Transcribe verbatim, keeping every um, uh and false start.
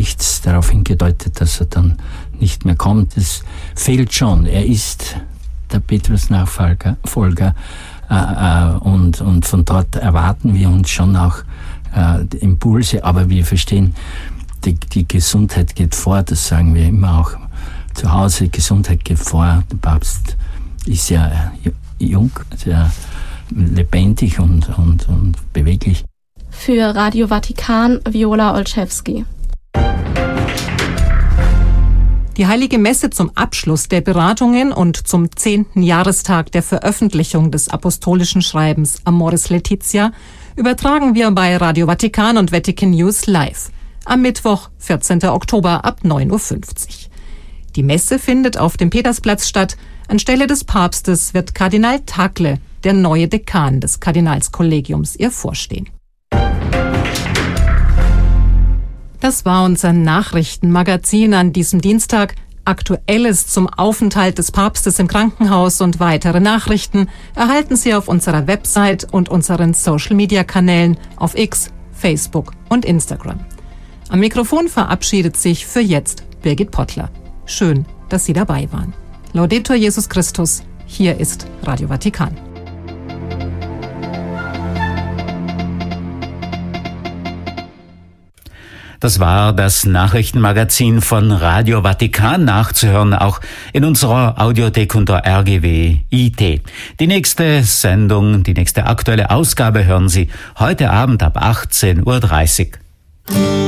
nichts darauf hingedeutet, dass er dann nicht mehr kommt. Es fehlt schon. Er ist der Petrus-Nachfolger Folger, äh, äh, und, und von dort erwarten wir uns schon auch äh, Impulse, aber wir verstehen, die, die Gesundheit geht vor, das sagen wir immer auch zu Hause, Gesundheit geht vor. Der Papst ist ja jung, sehr lebendig und, und, und beweglich. Für Radio Vatikan, Viola Olszewski. Die Heilige Messe zum Abschluss der Beratungen und zum zehnten Jahrestag der Veröffentlichung des apostolischen Schreibens Amoris Laetitia übertragen wir bei Radio Vatikan und Vatican News live. Am Mittwoch, vierzehnten Oktober ab neun Uhr fünfzig. Die Messe findet auf dem Petersplatz statt. Anstelle des Papstes wird Kardinal Tagle, der neue Dekan des Kardinalskollegiums, ihr vorstehen. Das war unser Nachrichtenmagazin an diesem Dienstag. Aktuelles zum Aufenthalt des Papstes im Krankenhaus und weitere Nachrichten erhalten Sie auf unserer Website und unseren Social-Media-Kanälen auf X, Facebook und Instagram. Am Mikrofon verabschiedet sich für jetzt Birgit Pottler. Schön, dass Sie dabei waren. Laudetur Jesus Christus. Hier ist Radio Vatikan. Das war das Nachrichtenmagazin von Radio Vatikan, nachzuhören auch in unserer Audiothek unter R G W I T. Die nächste Sendung, die nächste aktuelle Ausgabe hören Sie heute Abend ab achtzehn Uhr dreißig.